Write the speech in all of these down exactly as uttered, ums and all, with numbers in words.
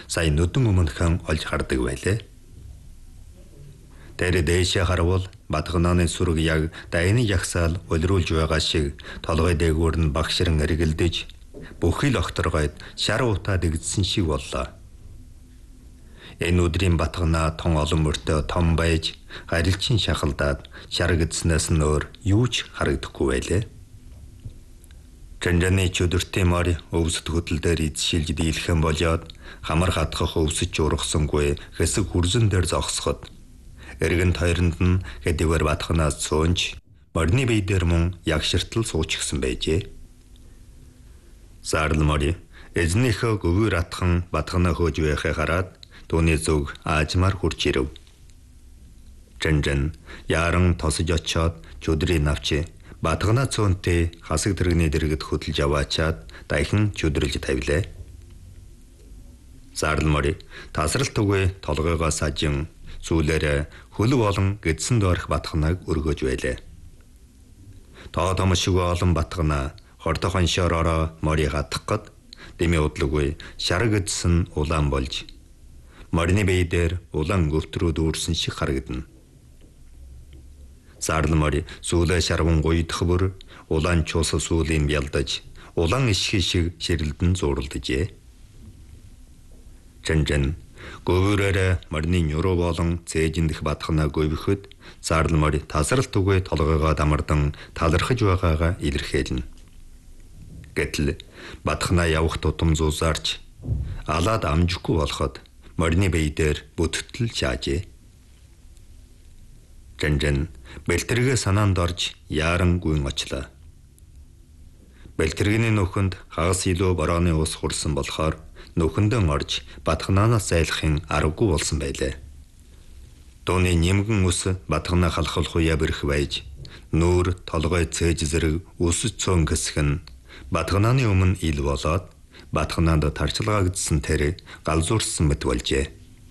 сая нүдэн өмнөхөн олж хардаг байлээ. Тэр дээшээ харвал Батганааны сүрэг яг дайны жагсаал улируулж байгаа шиг толгой дээгүүр нь багшран эргэлдэж бүхий л огторгойд шар утаа дэгдсэн шиг боллоо. Энэ өдрийн Батгана тон олон мөртөө том байж гарилчин шахалдаад шар гэдснээс нь өөр юу ч харагдахгүй байлээ. Чанжаны чөдөртийн морь өвсөд хөдөл дээр эзшилж дийлхэн болоод хамар хатгах өвсөж ургасангүй хэсэг хүрзэн дээр зогсоход эргэн тойронд нь хэдийгээр Батганаас цөөнч морины бие дээр мөн ягширтал суучихсан байжээ. Саарл морь эзнийхөө гөвөр атхан Батгана хөөж байхыг хараад түүний зүг аажмаар хурж ирэв. Чанжан яран тосож очоод чөдрийн навч Батгана цөөнтэй хасаг тэрэгний дэргэд хөдөлж аваачаад дахин чөдрөлж тавилаа. Саарл морь тасралт түгээ толгойгоо сажин сүүлээр хөлөг олон гэдсэн доорх Батганаг өргөж байлаа. Тоо томшгүй олон Батгана хордох хоншоороо морийг хатгахад дэмий удлагүй шар гэдсэн улаан болж морины бие дээр улаан өвтрөө дүүрсэн шиг харагдана. Саарл морь сүүлээ шарван гуйдах бүр улаан чуус сүүлийн бялдаж улаан ишхи шиг ширэлдэн зууралдэжээ. Чанжан гөвөрөөр морины нюруу болон цээжиндх Батгана говьөхөд Саарл морь тасралт түгээ толгойгоо дамардан талархаж байгаагаа илэрхийлнэ. Гэтэл Батгана явах тутам зузаарч алаад амжихгүй болоход морины бие дээр бүттэл шаажээ. Чанжан бэлтэргээ санаанд орж яаран гүйн очлоо. Бэлтэргэний нөхөнд хагас илүү борооны ус хурсан болохоор нөхөндөө орж Батганаас зайлахын аргагүй болсон байлаа. Дууны нэмгэн ус Батгана халахлах уяа бэрх байж нүүр толгой цээж зэрэг өсөж цөөн гэсэх нь Батгананы өмнө ил болоод Батгананд тарчилгаагдсан тэр галзуурсан мэт болжээ.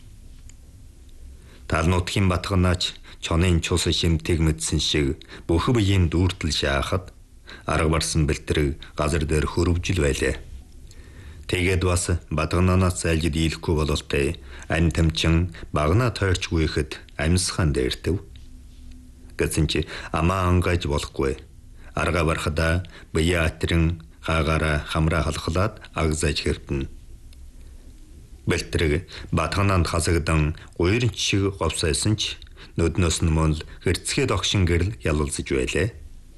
Тал нутгийн Батганач чонын чус шимтэг мэдсэн шиг бүх биеийн дүүртэл шаахад арга барсан бэлтрэг газар дээр хөрвжил байлаа. Тэгээд бас Батганаас зайлж дийлэхгүй бололтой ань тамчин багна тойрч гүйхэд амьсхан дээртэв. Гэсэн чи амаа ангаж болохгүй. Арга барахада бие атрин хаагаараа хамраа халахлаад агзаж хэртэн. Бэлтрэг Батгананд хасагдан гуйрын шиг говсайсан ч нүднөөс нь мөн хэрцгээд огшин гэрэл ялалзаж байлаа.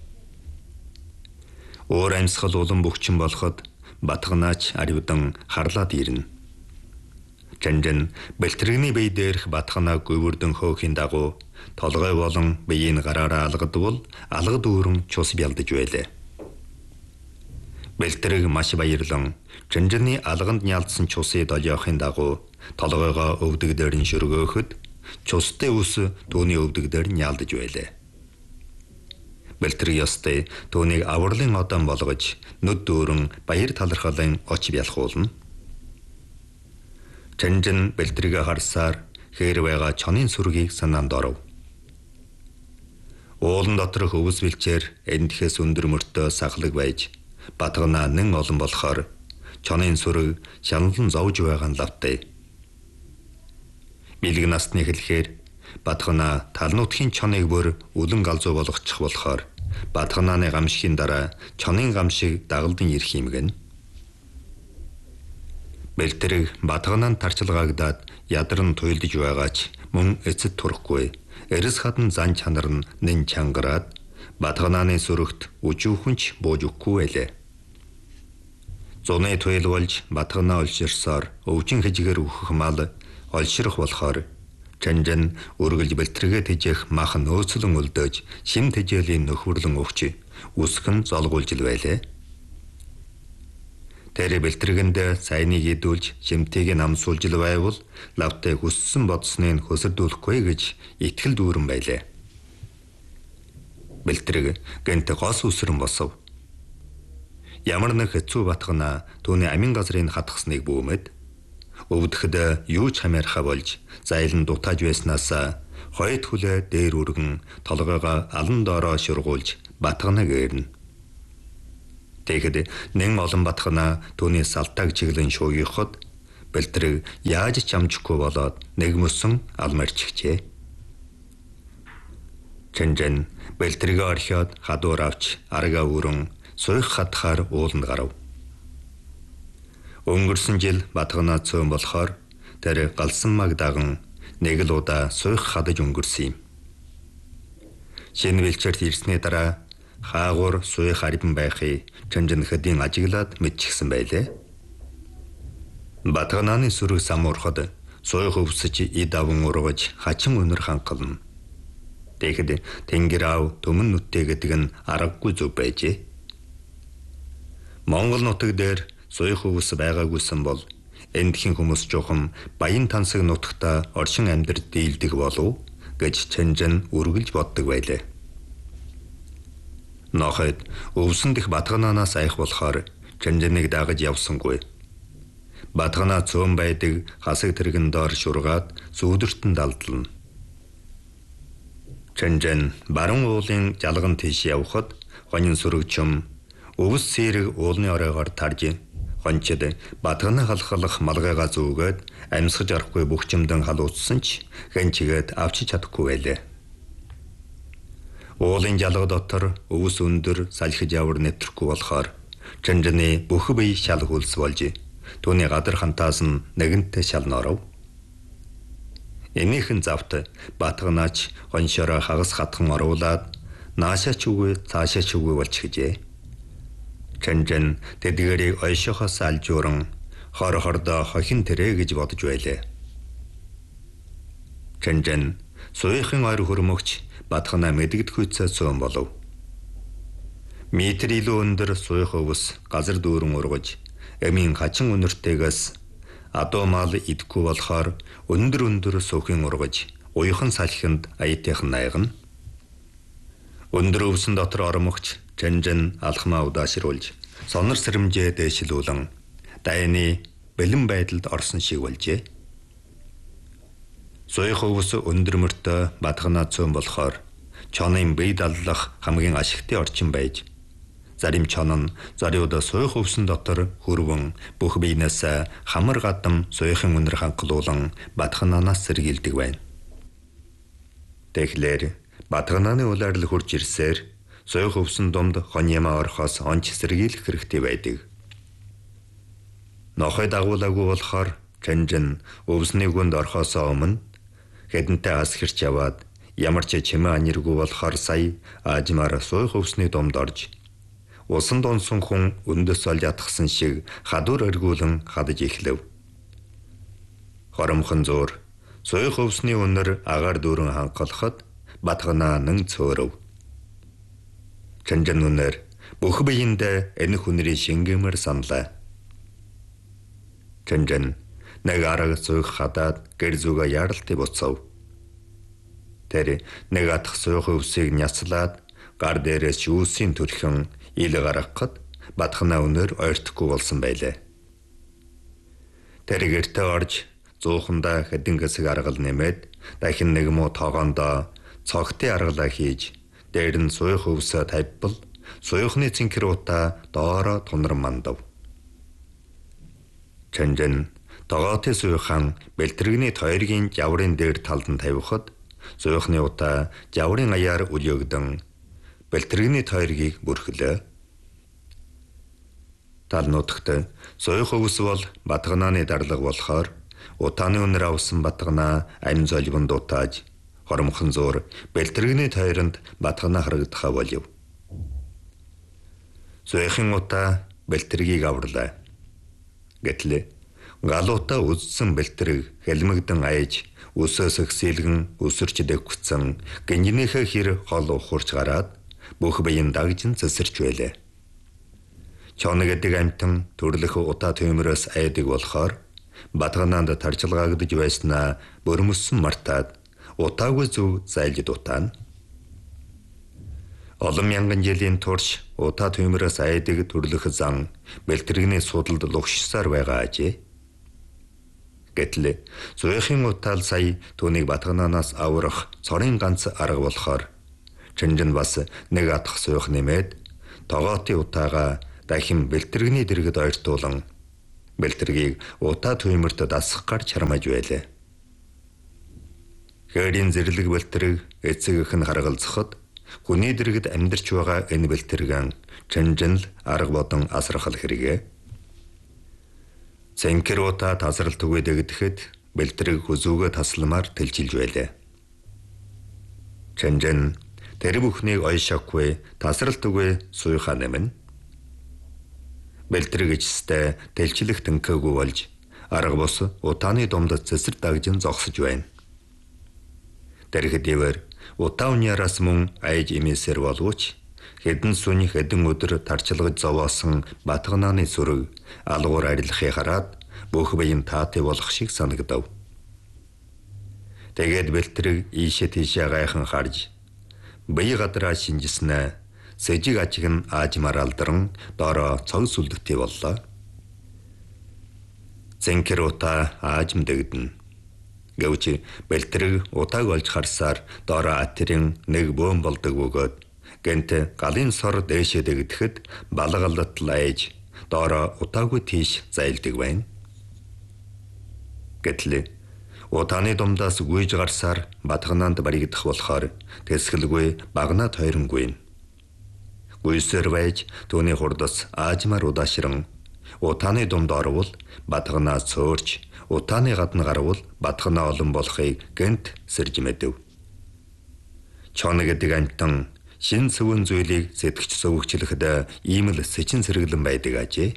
Өөр амьсгал улам бөхчин болоход Батганач аривдан харлаад ирнэ. Чанжан бэлтрэгний бие дээрх Батгана гүйвэрдэн хөөхийн дагуу толгой болон биеийн гараараа алгадвал алгад үүрэн чус бялдаж байлаа. Бэлтрэг маш баярлан Чанжаны алганд нялдсан чусыг долоохын дагуу толгойгоо өвдөг дээр нь шөргөөхөд чустай ус түүний өвдөг дээр нь ялдаж байлаа. Бэлтрэг ёстой түүнийг авралын одан болгож нүд дүүрэн баяр талархлын оч бялхуулна. Чанжан бэлтрэгээ харсаар хээр байгаа чонын сүргийг санаанд оров. Уулан доторх өвс бэлчээр эндхээс өндөр мөртөө сахлаг байж Батгана нэн олон болохоор чонын сүрэг шаналн зовж байгаа нь лавтай. Бэлэг насны хэлэхээр Батгана тал нутгийн чоныг бүр үлэн галзуу болгочих болохоор Батгананы гамшигын дараа чонын гамшиг дагалдан ирэх юм гэн. Бэлтрэг Батгананд тарчилгаагдаад ядарн туйлдж байгаач мөн эцэд турахгүй эрс хадан зан чанар нь нэн чангараад Батгананы сүрэгт үжүүхэнч бууж өгөхгүй байлаа. Зуны туйл болж Батгана олширсаар өвчин хижгээр өөхөх мал олширх болохоор Чанжан үргэлж бэлтрэгээ тэжээх мах нөөцлөн өлдөөж шим тэжээлийн нөхөрлөн өгч үсгэн золгуулж л байлаа. Тэр бэлтрэгэнд сайныг идүүлж шимтгийг намсуулж л байвал лавтай хүссэн бодсныг хөсөрдүүлэхгүй гэж итгэл дүүрэн байлаа. Бэлтрэг гэнт гос үсрэн босов. Ямар нэг хэцүү Батгана түүний амин газрыг хатгасныг бүүмэд өвдөхэд юу ч хамаархаа болж зайлан дутааж байснаас хойд хүлээ дээр үргэн толгойгоо алан доороо шургуулж Батганаг eerнэ. Тэгэхэд нэн олон Батгана түүний салтаг чиглэн шуугийнход бэлтрэг яаж ч амжихгүй болоод нэг мөсөн алмарчихжээ. Чэнжэн бэлтрэгээ орхиод хадуур авч аргаа өрөн суух хатахаар ууланд гарав. Өнгөрсөн жил Батгана цөөн болохоор тэр галсан маг даган нэг л удаа суух хадаж өнгөрсөн юм. Шинэ бэлчээрт ирсний дараа хаагуур суух арбан байхыг Чэнжэн хэдийн ажиглаад мэдчихсэн байлээ. Батгананы сүрэг самуурхад суух өвсөж ид аван ургаж хачин өнөр хангална. Тэгэхэд тэнгэр аав төмөн нүттэй гэдэг нь аргагүй зүг байжээ. Монгол нутаг дээр суух өвс байгаагүйсэн бол эндхийн хүмүүс жоохон баян тансаг нутагта оршин амьдарч дийлдэг болов гэж Чэнжэн үргэлж боддог байлээ. Нохойд өвсөн дэх Батгананаас айх болохоор Чэнжэнийг дагаж явсангүй. Батгана цөөн байдаг хасаг тэргэн доор шургаад сүүдэртэн далдлана. Чэнжэн баруун уулын жалган тийш явхад гонин сүрэгчм өвс сэрэг уулны оройгоор тарж гончид Батгана халхалах малгайгаа зүүгээд амьсгаж арахгүй бухчимдан халуутсан ч гэнчигээд авчиж чадахгүй байлээ. Уулын жалга дотор өвс өндөр салхиж явар нэвтрэхгүй болохоор Чэнжэний бүх бие шал хөлс болж түүний гадар хантаас нь нэгэнтээ шал норов. Энийхэн завт Батганаач гоншороо хагас хатхан оруулаад наашаа ч үгүй цаашаа ч үгүй болчихжээ. Чэнжэн тэдгэрийг ойшохоос алжууран хор хордоо хохин тэрэ гэж бодож байлаа. Чэнжэн суухийн ойр хөрмөгч Батгана мэдгэдэггүйцээ цөөн болов. Метр илүү өндөр суух өвс газар дүүрэн ургаж эмийн хачин өнөртэйгээс адуу мал идэхгүй болохоор өндөр өндөр суухийн ургаж уяхан салхинд аятайхан найгана. Өндөр өвсөн дотор ормогч Чэнжэн алхмаа удаашруулж сонор сэрэмжээ дээшлүүлэн дайны бэлэн байдалд орсон шиг болжээ. Суух өвс өндөр мөртөө Батгана цөөн болохоор чонын бие даллах хамгийн ашигтай орчин байж зарим чон нь зариуда суух өвсөн дотор хөрвөн бүх биенээс хамар гадам суухийн өнөр хангалуулан Батгананаас сэргийлдэг байна. Тэгэхээр Батгананы улаарлал хурж ирсээр суух өвсөн дунд хоньямаа орхоос онч сэргийлэх хэрэгтэй байдаг. Нохой дагуулаагүй болохоор Чэнжэн өвсний гүнд орхоосоо өмнө хэдэнтэй ас хэрч яваад ямар ч чимээ аниргүй болохоор сая аажмаар суух өвсний думд орж усан донсон хүн өндөс олж ятгсан шиг хадуур өргүүлэн хадаж эхлэв. Хоромхон зуур суух өвсний өнөр агаар дүүрэн хангалахад Батгана нэн цөөрөв. Чэнжэн өнөр бүх биендээ энэ хүнрийн шингэмэр саналаа. Чэнжэн нэг арга суух хадаад гэр зүгээ яралтай буцав. Тэр нэг атх суух өвсийг няцлаад гар дээрээс юусын төрхөн ил гаргахад Батгана өнөр ойртохгүй болсон байлаа. Тэр гэртээ орж зуухандаа хэдэн гэсэг аргал нэмээд дахин нэг муу тоогоондоо цогтой аргалаа хийж дээр нь суух өвсөө тавьбал суухны цэнхэр утаа доороо тунар мандав. Чэнжэн тогоотой суухан бэлтрэгний тойргийн жаврын дээр талд нь тавихад суухны утаа жаврын аяар үлөөгдөн бэлтрэгний тойргийг бүрхлээ. Тал нутагт суух өвс бол Батгананы дарлага болохоор утааны өнөр авсан Батгана амь золбонд утааж хоромхон зуур бэлтрэгний тойронд Батгана харагдахаа болов. Суухийн утаа бэлтрэгийг аварлаа. Гэтэл галуута үзсэн бэлтрэг хэлмэгдэн аяж өсөөс ихсэлгэн өсөрч дэвгцэн гинжинийхээ хэр хол ухурч гараад бүх биеийн дагжин цэсэрч байлаа. Чон гэдэг амтан төрлөх утаа төмөрөөс айдаг болохоор Батгананд тарчилгаагдж байснаа бөрмөссөн мартаад утаагүй зүг зайлж утаана. Олон мянган жилийн турш утаа төмөрөөс айдаг төрлөх зан бэлтрэгний судалд лугшсаар байгаа ажээ. Гэтэл суухийн утаал сая түүнийг Батгананаас аврах цорын ганц арга болохоор Чэнжэн бас нэг атах суух нэмээд тогоотой утаага дахин бэлтрэгний дэргэд ойртуулан бэлтэргийг утаа туймэрт дасгах гарч хармаж байлаа. Хэрийн зэрлэг бэлтрэг эцэг их нь харгалзахад хүний дэргэд амьдарч байгаа энэ бэлтэргэн чанжин л арга бодон асрахал хэрэгэ. Цэнкэр утаа тасрал түгээдэгэдэхэд бэлтрэг хүзүүгээ тасламаар тэлжилж байлаа. Чанжин тэр бүхнийг ойшоохгүй тасрал түгээ суйхаа нэмэн. Бэлтрэг ичстэй тэлчлэх тэнхээгүй болж арга бус утааны домдод цэсэр дагжин зогсож байна. Тэрхэдийгээр утаа униараас мөн айж имээсэр боловч хэдэн сүний хэдэн өдөр тарчилгаж зовоосон батганааны сүрэг алгуур арилахыг хараад бүх биеийн таатай болох шиг санагдав. Тэгээд бэлтрэг ийшээ тийшээ гайхан харж бие гадраа шинжснэ сэжиг ажиг нь аажмаар алдарн доороо цог сүлдэгтэй боллоо. Зэнкэр утаа аажм дэгдэн. Гэвч бэлтрэг утааг олж харсаар доороо атрын нэг бөөм болдог бөгөөд гэнт галын сор дээшээ дэгдэхэд балгалт лайж доороо утаагүй тийш зайлдаг байна. Гэтэл утааны домдаас гүйж гарсаар батганаанд баригдах болохоор тэсгэлгүй багнаад тойронгүй. Гүйсээр байж түүний хурдас аажмаар удаашран утааны домд орвол батганаа цөөрч утааны гадна гарвал батганаа олон болохыг гэнт сэрж мэдэв. Чон гэдэг амтан шин сүвэн зүйлийг сэтгэж сөвөгчлөхөд ийм л сэчин сэргэлэн байдаг ажээ.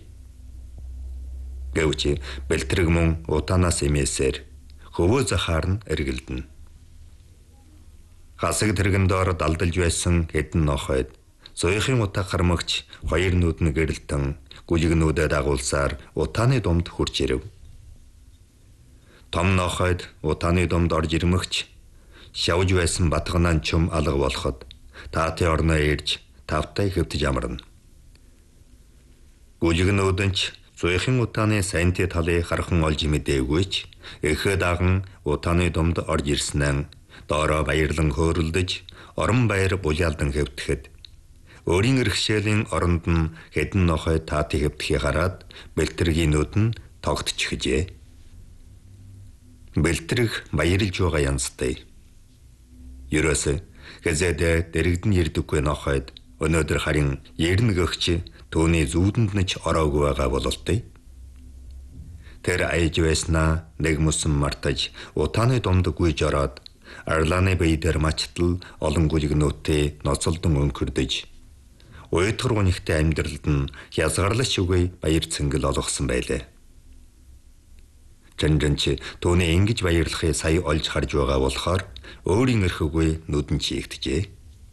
Гэвч бэлтрэг мөн утаанаас имээсээр хөвөө захаар нь эргэлдэнэ. Хасаг тэрэгэн доор далдалж байсан хэдэн нохойд зөөхөн утаа хармагч хоёр нүд нь гэрэлтэн гүлгнүүдэд дагуулсаар утааны домд хурж ирэв. Том нохойд утааны домд орж ирмэгч шавж байсан батганаа чум алга болоход таатын орноо ирж тавтай хэвтэж амарна. Гүлгнүүдэнч зөөхөн утааны сайнти талыг хархан олж мэдээгүй ч эхэ даган утааны домд орж ирснээр доороо баярлан хөөрөлдөж орон баяр булялдан хэвтгэхэд өөрийн иргэшээлийн оронд нь хэдэн нохой таати хэвтгэхийг хараад бэлтэргийн нүд нь тогтчихжээ. Бэлтрэг баярлж байгаа янзтай. Ерөөсө газетэ дэрэгдэн ирдэггүй нохойд өнөөдөр харин ярина гэгч түүний зүүдэнд нь ч ороогүй байгаа бололтой. Тэр айж байснаа нэг мөсөн мартаж утааны домд гүйж ороод арлааны бие дээр мачтал олон гүлгнүүтээ ноцолдон өнгөрдөж уйтгар гонхтой амьдралд нь хязгаарлаж үгүй баяр цэнгэл олгосон байлээ. Чанжинч түүний ингэж баярлахыг сая олж харж байгаа болохоор өөрийн эрхгүй нүдэн чийгдэжээ.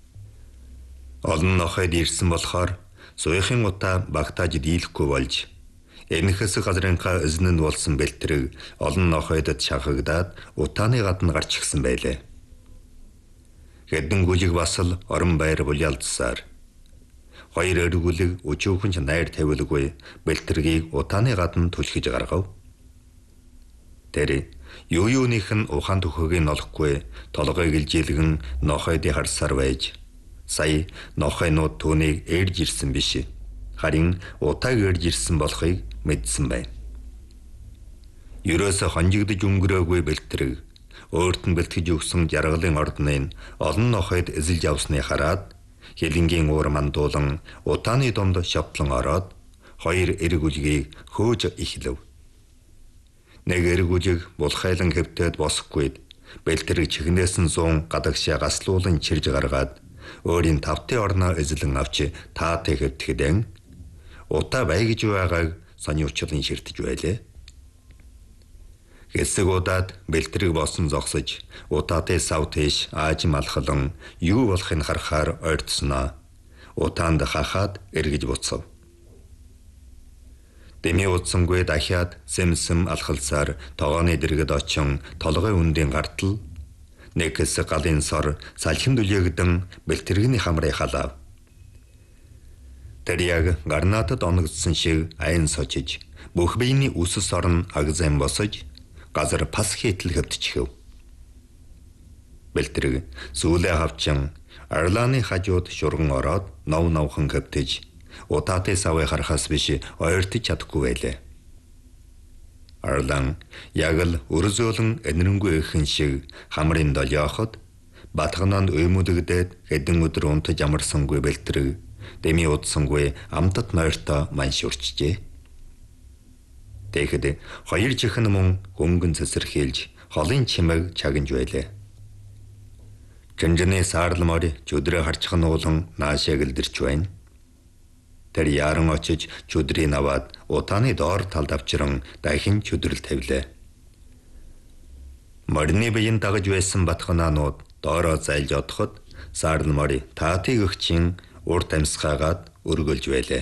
Олон нохойд ирсэн болохоор суйхын утаа багтааж дийлэхгүй болж энэхэс газрынхаа эзнэн болсон бэлтрэг олон нохойдод шахагдаад утааны гадна гарч ирсэн байлээ. Хэдэн гүлэг бас л орон байр булялдсаар хоёр эргүүлэг өчөөхөн ч найр тавилгүй бэлтэргийг утааны гадна түлхэж гаргав. Тэр юу юуных нь ухаан төхөөг нь олохгүй толгойг илжээлгэн нохойдыг харсаар байж сая нохойнууд түүнийг ээрж ирсэн биш. Харин утааг ээрж ирсэн болохыг мэдсэн байна. Ерөөсө хонжигдож өнгөрөөгүй бэлтрэг өөрт нь бэлтгэж өгсөн жаргалын ордныг олон нохойд эзэлж авсныг хараад хилэнгийн уур мандуулан утааны домд шавтлан ороод хоёр эргүүлгийг хөөж ихлэв. Нэг эргүүлэг булхайлан хэвтээд босохгүйд бэлтрэг чихнээс нь зуун гадагшаа гаслуулан чирж гаргаад өөрийн тавтай орноо эзлэн авч таатай хэвтгэдэн утаа байгж байгааг сониучлан ширтэж байлээ. Хэсэг удаад бэлтрэг босон зогсож утаатай сав тийш аажим алхалан юу болохыг харахаар ойртсноо утаанд хахаад эргэж буцав. Дэмий утсангүй дахиад сэм-сэм алхалсаар тогооны дэргэд очин толгой үндийн гартал нэг хэсэг галын сор салхин дүлээгдэн бэлтрэгний хамрыг халав. Тэр яг гарнаатад оногдсон шиг айн сочиж бүх биений үсс орн агзан босож газар пас хийтэл хэвтчихв. Бэлтрэг сүүлээ хавчин арлааны хажууд шурган ороод нов новхон хэвтэж утаатай савыг харахаас биш ойртож чадахгүй байлээ. Арлан яг л өрзөөлөн энэрэнгүй ихэн шиг хамрын дол явахад Батгананд уймудэгдээд хэдэн өдөр унтаж амарсангүй бэлтрэг дэми удсангүй амтат нойртой манш урчжээ. Тэгэхэд хоёр чихэн мөн хөнгөн цэцэрхийлж холын чимэг чагнж байлаа. Чэнжэний саарлмор чөдрөө харчхан уулан наашаа гэлдэрч байна. Тэр яран очиж чөдрийг аваад утааны доор талд авчран дахин чөдрөл тавилаа. Морины биеийн дагаж байсан Батганаанууд доороо зайлж одоход саарлмор таатыг өгчин урд амьсгаагаад өргөлж байлаа.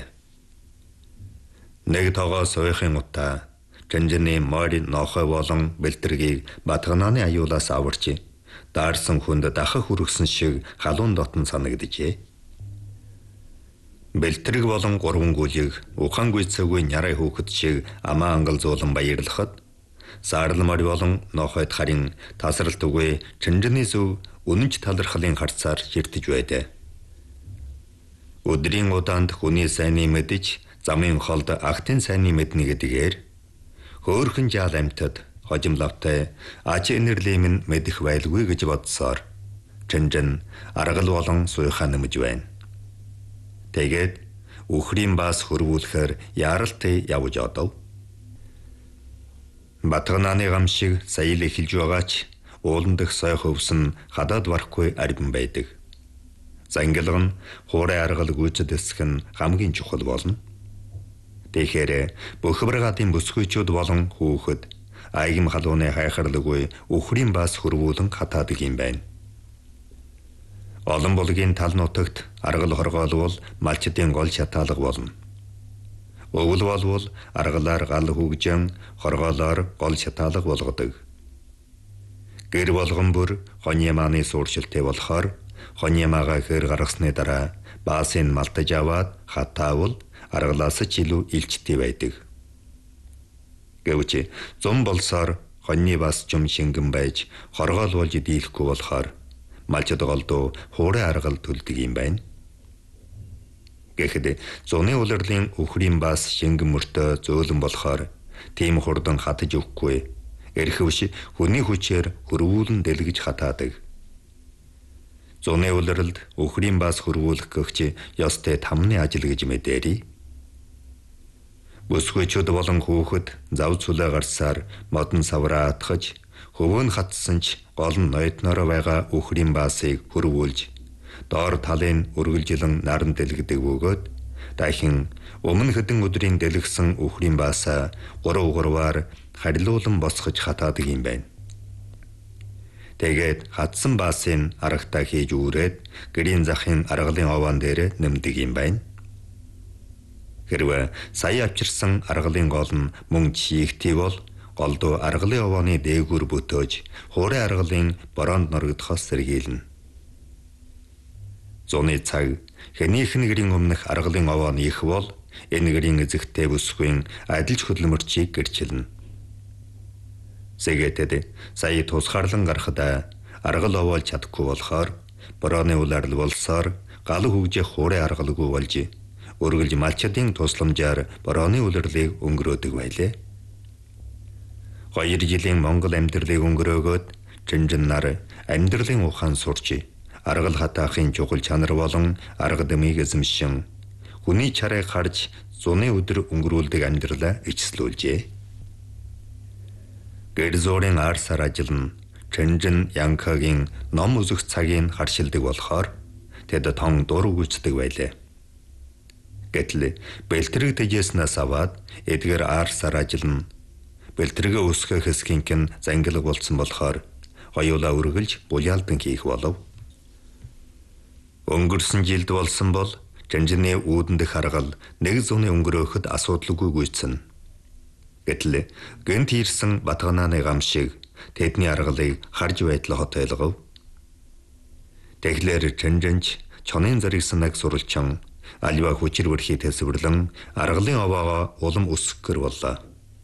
Нэг тоогоо сойхын утаа Чэнжэний морь нохой болон бэлтэргийг Батганааны аюулаас аварч даарсан хүнд дахах хүргэсэн шиг халуун дотн санагджээ. Бэлтрэг болон гурван гүлийг ухаан гүйцээгүй нярай хөөхд шиг амаа ангал зуулан баярлахад саарлмор болон нохойд харин тасралт үгүй Чэнжэний зөв үнэнч талархлын харцаар ширтэж байдаа. Өдрийн удаанд хүний сайныг мэдэж замын холд агтын сайныг мэднэ гэдгээр хөөрхөн жаал амьтад хожимлавтай аж энерлийн минь мэдэх байлгүй гэж бодсоор Чэнжэн аргал болон суйхаа нэмж байна. Тэгээд үхрийн баас хөрвүүлэхээр яаралтай явж одов. Батганааны гам шиг саял эхэлж байгаач уулан дэх сой хөвсөн хадаад барахгүй арбин байдаг. Зангилга нь хуурай аргал гүйцэд эсэх нь хамгийн чухал болно. Тэгэхээр бөхбөргатын бүсгүйчүүд болон хүүхэд аягм халууны хайхарлгүй үхрийн баас хөрвүүлэн хатаадаг юм байна. Олон булгийн тал нутагт аргал хоргоолвол малчдын гол шатаалга болно. Өвөл болвол аргалаар гал хөгжин хоргоолоор гол шатаалга болгодог. Гэр болгон бүр хоньямааны сууршилтэй болохоор хоньямаага хэр гаргасны дараа баасын малтаж аваад хатаавал аргалаас ч илүү илчтэй байдаг. Гэвч зам болсоор хоньны бас юм шингэн байж хоргоол болж дийлэхгүй болохоор малчд голдуу хуурай аргал төлдөг юм байна. Гэхдээ зуны улирлын үхрийн бас шингэн мөртөө зөөлөн болохоор тийм хурдан хатаж өгөхгүй. Эрхэвш хүний хүчээр хөрвүүлэн дэлгэж хатаадаг. Зуны улирлд үхрийн бас хөрвүүлэх гэгч ёстой тамны ажил гэж мэдээрий. Бүсгүйчүүд болон хүүхэд зав цүлээ гарсаар модон савраа атгаж хөвөн хатсан ч гол нь ноёднороо байгаа үхрийн баасыг хөрвүүлж доор талын өргөлжилэн наран дэлгэдэг бөгөөд дахин өмнө хэдэн өдрийн дэлгсэн үхрийн баасаа гурав гурваар харилуулан босгож хатаадаг юм байна. Тэгээд хатсан баасын арагтаа хийж үүрээд гэрийн захын аргалын овоон дээр нэмдэг юм байна. Хэрвээ сая авчирсан аргалын гол нь мөн чийгтэй бол голдуу аргалын овооны дээгүүр бүтөөж хуурай аргалын бороонд норогдохоос сэргийлнэ. Зуны цаг хэнийх нь гэрийн өмнөх аргалын овооны их бол энэ гэрийн эзэгтэй бүсгүйн адилж хөдөлмөрчийг гэрчилнэ. Сэгээтэд сая тусгаарлан гарахад аргал овоолж чадахгүй болохоор борооны улаарл болсоор гал хөгжих хуурай аргалгүй болж өргөлж малчдын тусламжаар борооны улирлыг өнгөрөөдөг байлээ. Хоёр жилийн Монгол амьдралыг өнгөрөөгөөд Чэнжэн нар амьдралын ухаан сурч аргал хатаахын чухал чанар болон арга дэмийг эзэмшин хүний чарыг харж зуны өдөр өнгөрүүлдэг амьдралаа ичслүүлжээ. Гэр зуурын ар сар ажил нь Чэнжэн Янкагийн ном үзэх цагийг харшилдаг болохоор тэд тон дур үгүйцдэг байлаа. Гэтэл бэлтрэг тэжээснээс аваад эдгээр ар сар ажил нь бэлтрэгээ өсгөх хэсгийнх нь зангилга болсон болохоор хоёулаа үргэлж булялдан хийх болов. Өнгөрсөн жилд болсон бол Чэнжэний үүдэн дэх аргал нэг зуны өнгөрөөхөд асуудалгүй гүйцэн. Гэтэл гэнт ирсэн Батганааны гам шиг тэдний аргалыг харж байдлаа хот ойлгов. Тэглэр Чэнжэнч чонын зарыг санааг суралчсан альва хүчээр бүрхий тэсвэрлэн аргалын овоогоо улам өсгөхөр боллоо.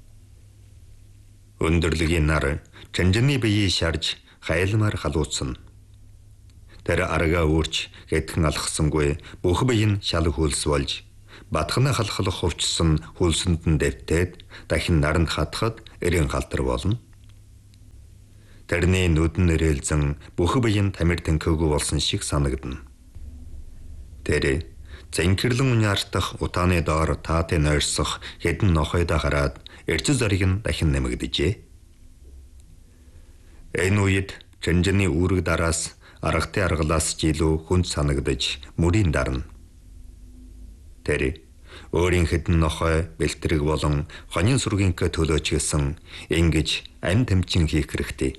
Өндөрлөгийн нар Чэнжэний биеийг шарж хайлмаар халууцсан. Тэр аргаа өөрч хэдхэн алхсангүй бүх бие нь шал хөлс болж Батгана халахлах хувцсан хөлсөнд нь дэвтээд дахин наранд хатахад эрен галдар болно. Тэрний нүд нь нэрэлзэн бүх биеийн тамир тэнхээгүй болсон шиг санагдана. Тэр зэнхэрлэн уняартах утааны доор таатыг нойрсох хэдэн нохойдоо хараад эрчил зориг нь дахин нэмэгдэжээ. Энэ үед Чэнжэний үүрэг дараас аргатай аргалаас ч илүү хүнд санагдаж мөрийн дарна. Тэр өөрийн хэдэн нохой бэлтрэг болон хонин сүргийнхээ төлөөч гэсэн ингэж амь тэмчин хийх хэрэгтэй.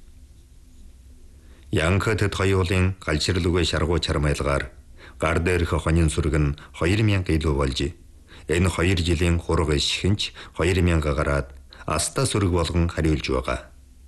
Янка тэд хоёулын галширлугүй шаргуу чармайлгаар гар дээрх хонин сүрэг нь хоёр мянга илүү болж энэ хоёр жилийн хураг ишхэнч хоёр мянга гараад аста сүрэг болгон хариулж байгаа.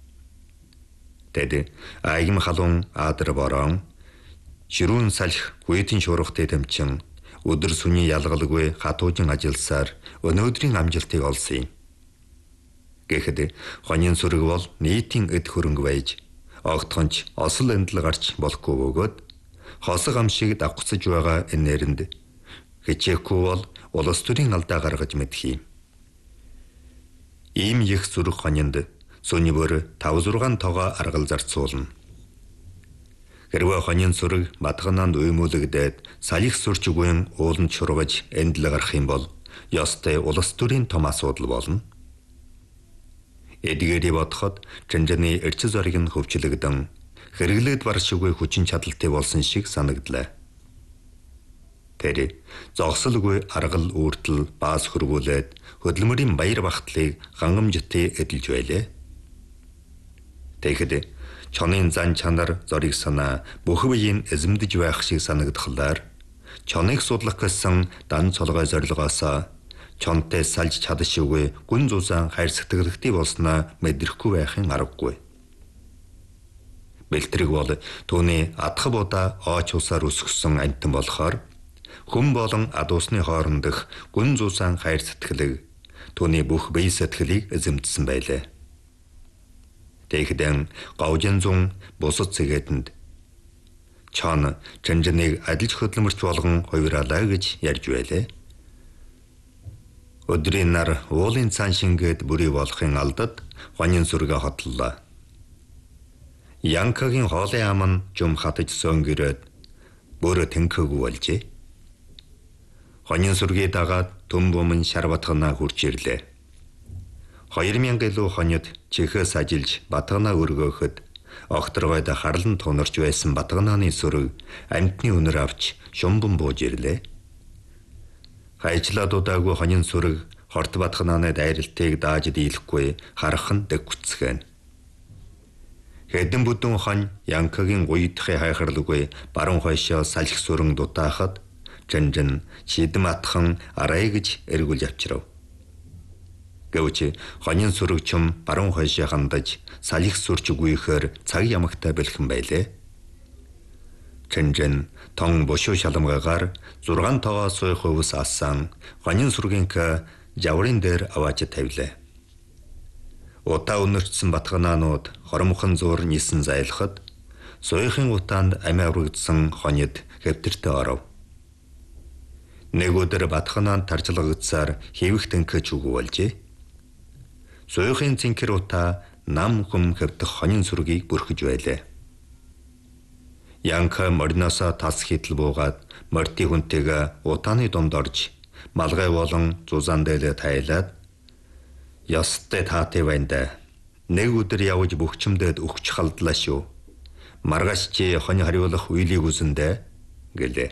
Тэд аягм халуун аадар борон ширүүн салхи хүйтэн шуурхтай тэмчин өдөр сүний ялгалгүй хатуужин ажилласаар өнөөдрийн амжилтыг олсон юм. Гэхдээ хонин сүрэг бол нийтийн эд хөрөнгө байж огтхонч осол эндэл гарч болохгүй бөгөөд хосог ам шиг давхцаж байгаа энэ нэрэнд хичээхгүй бол улс төрийн алдаа гаргаж мэдэх юм. Ийм их зүрх хонинд сүний бүр тав зургаан тоогоо аргал зарцуулна. Хэрвээ хонин сүрэг матганаанд уймуулагдаад салих сүрч үгэн ууланд шургаж эндэл гарах юм бол ёстой улс төрийн том асуудал болно. Эдгээрий бодоход Чэнжэний эрчил зориг нь хөвчлөгдөн хэрэглээд баршгүй хүчин чадалтай болсон шиг санагдлаа. Тэр зогсолгүй аргал үүртэл бааз хөрвүүлээд хөдөлмөрийн баяр багтлыг хангамжтай эдэлж байлаа. Тэгэхэд чонын зан чанар зориг санаа бүх биеийн эзэмдэж байх шиг санагдхлаар чоныг судлах гэсэн дан цолгой зорилгоос чонтой салж чадшгүй гүн зузаан хайр сэтгэлтэй болсноо мэдрэхгүй байхын аргагүй. Бэлтрэг бол түүний адхав удаа ооч усаар өсгсөн амтан болохоор хүн болон адуусны хоорондох гүн зузаан хайр сэтгэлийг түүний бүх бие сэтгэлийг эзэмдсэн байлаа. Тэгэхдээ говжин зун бусад цэгээдэнд чон Чэнжэнийг адилж хөдөлмөрч болгон хувираалаа гэж ярьж байлаа. Өдрийн нар уулын цаан шингээд бүрий болохын алдад хонин сүргээ хотлоо. Янкагийн хоолын ам нь жум хатаж сөөнгөрөөд бүр тэнхээгүй болжээ. Хонин сүргээ дагаад төм бөмн шарбатганаа хурж ирлээ. Хоёр мянга илүү хоньд чихээс ажиллаж батганаа өргөөхөд огторгойд харлан тунарч байсан батганааны сүрэг амтны үнэр авч шумбан бууж ирлээ. Хайчлаад удаагүй хонин сүрэг хорт батганааны дайралтыг дааж дийлэхгүй харах нь дэггүцгэн. Хэдэн бүдүүн хонь Янкагийн гуйдхай хайхарлгүй баруун хойшоо салхи сүрэн дутаахад Чэнжэн шидэм атхан арай гэж эргүүлж авчирав. Гэвч хонин сүрэгчм баруун хойшоо хандаж салхи сүрч үгүйхээр цаг ямагтай бэлхэн байлээ. Чэнжэн тон бошоо шаламгаагаар зургаан тоогоо сойх өвс ассан хонин сүргийнхээ жаврын дээр авааж тавилаа. Утаа өнөрчсөн батганаанууд хормхон зуур нисэн зайлахад сойхын утаанд амиа урагдсан хоньд хэвтэртэ оров. Нэг өдөр батганаанд тарчлагагдсаар хэвэх тэнхэж үгүй болжээ. Сойхын цэнхэр утаа нам хүм хэвдэх хонин сүргийг бүрхэж байлаа. Янка морноосоо тас хитл буугаад морти хүнтэйгээ утааны дунд орж малгай болон зузаан дээлээ тайлаад ёстой таатай байна да. Нэг өдөр явж бөхчмдөд өгч халдлаа шүү. Маргааш чи хонь хариулах үйлийг үзэндэ гэлээ.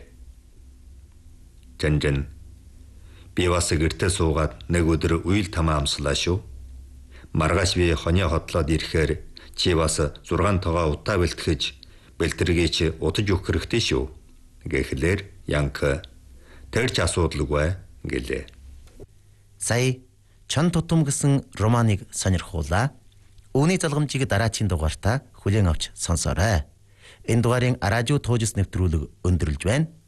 Чэнжэн би бас гэртээ суугаад нэг өдөр үйл тамаа амслаа шүү. Маргааш би хоньо хотлоод ирэхээр чи бас зургаан тоогоо утаа бэлтгэж бэлтэргээ чи утаж өгөх хэрэгтэй шүү. Гэхлээр Янка тэр ч асуудалгүй гэлээ. Сая чон тутам гэсэн романыг сонирхуулаа. Үүний залгамжийг дараачийн дугаартаа хүлээн авч сонсоорой. Энэ дугаарын радио туужс нэвтрүүлэг өндөрлж байна.